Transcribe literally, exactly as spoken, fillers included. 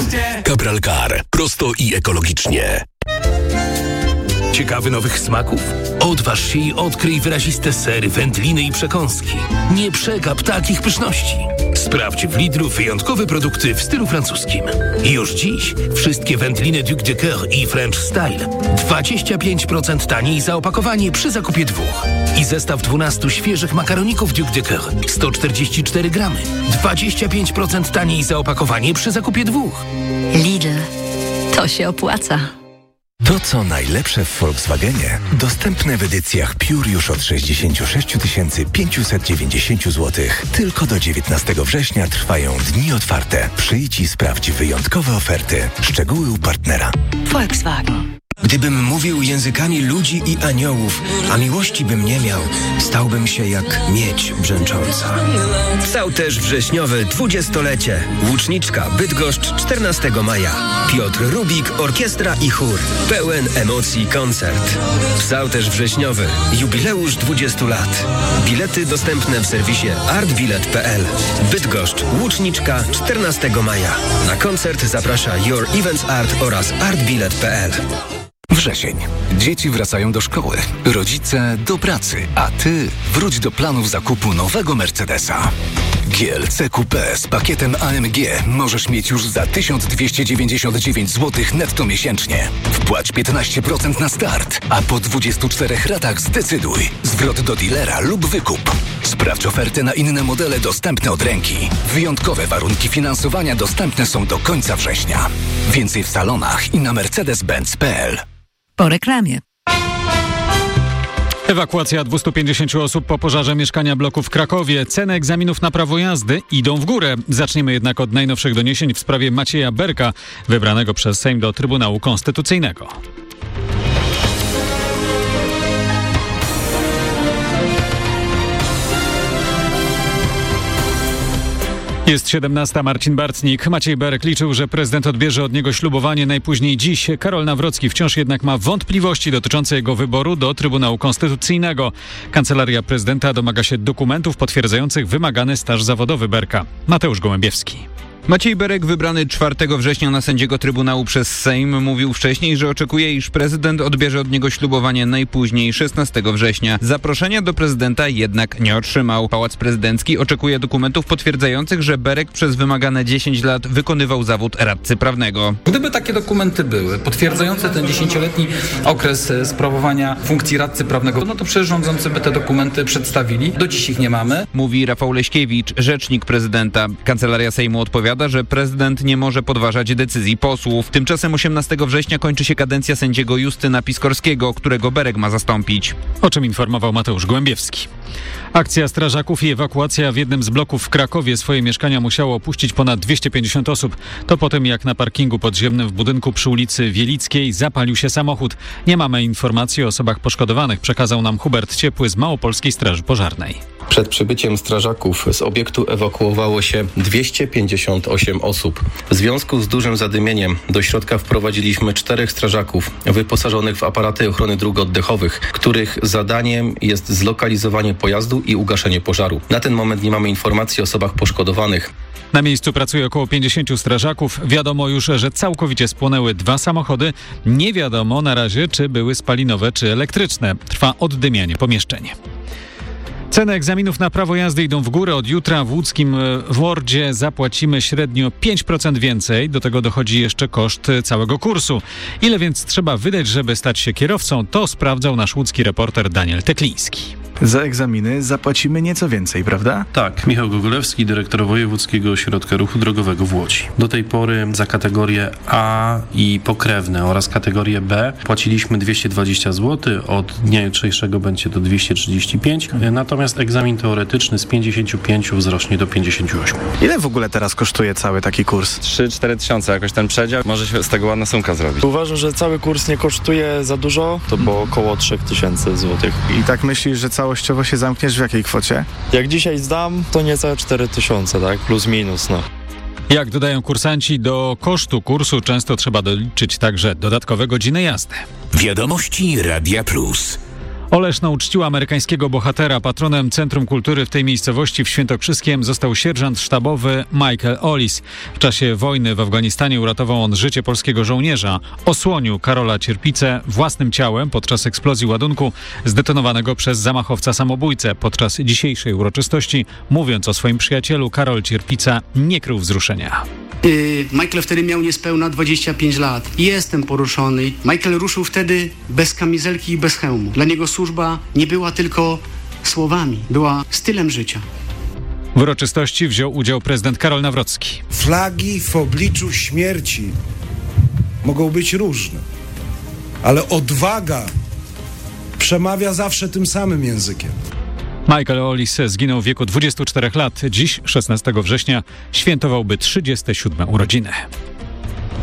Cabral Car. Prosto i ekologicznie. Ciekawy nowych smaków? Odważ się i odkryj wyraziste sery, wędliny i przekąski. Nie przegap takich pyszności. Sprawdź w Lidlu wyjątkowe produkty w stylu francuskim. Już dziś wszystkie wędliny Duc de Coeur i French Style dwadzieścia pięć procent taniej za opakowanie przy zakupie dwóch. I zestaw dwunastu świeżych makaroników Duc de Coeur sto czterdzieści cztery gramy. dwadzieścia pięć procent taniej za opakowanie przy zakupie dwóch. Lidl. To się opłaca. To, co najlepsze w Volkswagenie, dostępne w edycjach Pure już od sześćdziesiąt sześć tysięcy pięćset dziewięćdziesiąt złotych. Tylko do dziewiętnastego września trwają dni otwarte. Przyjdź i sprawdź wyjątkowe oferty. Szczegóły u partnera. Volkswagen. Gdybym mówił językami ludzi i aniołów, a miłości bym nie miał, stałbym się jak miedź brzęcząca. Stał też wrześniowe dwudziestolecie. Łuczniczka Bydgoszcz czternastego maja. Piotr Rubik, orkiestra i chór. Pełen emocji koncert. Stał też wrześniowy. Jubileusz dwudziestu lat. Bilety dostępne w serwisie artbilet kropka p l. Bydgoszcz, Łuczniczka czternastego maja. Na koncert zaprasza Your Events Art oraz artbilet kropka p l. Wrzesień. Dzieci wracają do szkoły, rodzice do pracy, a ty wróć do planów zakupu nowego Mercedesa. G L C Coupé z pakietem A M G możesz mieć już za tysiąc dwieście dziewięćdziesiąt dziewięć złotych netto miesięcznie. Wpłać piętnaście procent na start, a po dwudziestu czterech ratach zdecyduj. Zwrot do dealera lub wykup. Sprawdź oferty na inne modele dostępne od ręki. Wyjątkowe warunki finansowania dostępne są do końca września. Więcej w salonach i na mercedes benz kropka p l. Po reklamie. Ewakuacja dwustu pięćdziesięciu osób po pożarze mieszkania bloku w Krakowie. Ceny egzaminów na prawo jazdy idą w górę. Zaczniemy jednak od najnowszych doniesień w sprawie Macieja Berka, wybranego przez Sejm do Trybunału Konstytucyjnego. Jest siedemnasta, Marcin Bartnik. Maciej Berek liczył, że prezydent odbierze od niego ślubowanie najpóźniej dziś. Karol Nawrocki wciąż jednak ma wątpliwości dotyczące jego wyboru do Trybunału Konstytucyjnego. Kancelaria prezydenta domaga się dokumentów potwierdzających wymagany staż zawodowy Berka. Mateusz Gołębiewski. Maciej Berek, wybrany czwartego września na sędziego Trybunału przez Sejm, mówił wcześniej, że oczekuje, iż prezydent odbierze od niego ślubowanie najpóźniej szesnastego września. Zaproszenia do prezydenta jednak nie otrzymał. Pałac Prezydencki oczekuje dokumentów potwierdzających, że Berek przez wymagane dziesięć lat wykonywał zawód radcy prawnego. Gdyby takie dokumenty były potwierdzające ten dziesięcioletni okres sprawowania funkcji radcy prawnego, no to przecież rządzący by te dokumenty przedstawili. Do dziś ich nie mamy. Mówi Rafał Leśkiewicz, rzecznik prezydenta. Kancelaria Sejmu odpowiada, że prezydent nie może podważać decyzji posłów. Tymczasem osiemnastego września kończy się kadencja sędziego Justyna Piskorskiego, którego Berek ma zastąpić. O czym informował Mateusz Głębiewski. Akcja strażaków i ewakuacja w jednym z bloków w Krakowie. Swoje mieszkania musiało opuścić ponad dwieście pięćdziesiąt osób. To po tym, jak na parkingu podziemnym w budynku przy ulicy Wielickiej zapalił się samochód. Nie mamy informacji o osobach poszkodowanych, przekazał nam Hubert Ciepły z Małopolskiej Straży Pożarnej. Przed przybyciem strażaków z obiektu ewakuowało się dwieście pięćdziesiąt osiem osób. W związku z dużym zadymieniem do środka wprowadziliśmy czterech strażaków wyposażonych w aparaty ochrony dróg oddechowych, których zadaniem jest zlokalizowanie pojazdu i ugaszenie pożaru. Na ten moment nie mamy informacji o osobach poszkodowanych. Na miejscu pracuje około pięćdziesięciu strażaków. Wiadomo już, że całkowicie spłonęły dwa samochody. Nie wiadomo na razie, czy były spalinowe, czy elektryczne. Trwa oddymianie pomieszczeń. Ceny egzaminów na prawo jazdy idą w górę. Od jutra w łódzkim WORD-zie zapłacimy średnio pięć procent więcej. Do tego dochodzi jeszcze koszt całego kursu. Ile więc trzeba wydać, żeby stać się kierowcą? To sprawdzał nasz łódzki reporter Daniel Tekliński. Za egzaminy zapłacimy nieco więcej, prawda? Tak, Michał Gogolewski, dyrektor Wojewódzkiego Ośrodka Ruchu Drogowego w Łodzi. Do tej pory za kategorie A i pokrewne oraz kategorię B płaciliśmy dwieście dwadzieścia złotych, od dnia jutrzejszego będzie to dwieście trzydzieści pięć, natomiast egzamin teoretyczny z pięćdziesięciu pięciu wzrośnie do pięćdziesięciu ośmiu. Ile w ogóle teraz kosztuje cały taki kurs? trzy cztery tysiące, jakoś ten przedział, może się z tego ładna sumka zrobić. Uważam, że cały kurs nie kosztuje za dużo, to było około trzy tysiące złotych. I tak myślisz, że całościowo się zamkniesz w jakiej kwocie? Jak dzisiaj zdam, to niecałe cztery tysiące, tak? Plus minus, no. Jak dodają kursanci, do kosztu kursu często trzeba doliczyć także dodatkowe godziny jazdy. Wiadomości Radia Plus. Oleszno uczciła amerykańskiego bohatera. Patronem Centrum Kultury w tej miejscowości w Świętokrzyskiem został sierżant sztabowy Michael Ollis. W czasie wojny w Afganistanie uratował on życie polskiego żołnierza. Osłonił Karola Cierpicę własnym ciałem podczas eksplozji ładunku zdetonowanego przez zamachowca samobójcę. Podczas dzisiejszej uroczystości, mówiąc o swoim przyjacielu, Karol Cierpica nie krył wzruszenia. Michael wtedy miał niespełna dwadzieścia pięć lat. Jestem poruszony. Michael ruszył wtedy bez kamizelki i bez hełmu. Dla niego służba nie była tylko słowami, była stylem życia. W uroczystości wziął udział prezydent Karol Nawrocki. Flagi w obliczu śmierci mogą być różne, ale odwaga przemawia zawsze tym samym językiem. Michael Ollis zginął w wieku dwudziestu czterech lat. Dziś, szesnastego września, świętowałby trzydzieste siódme urodziny.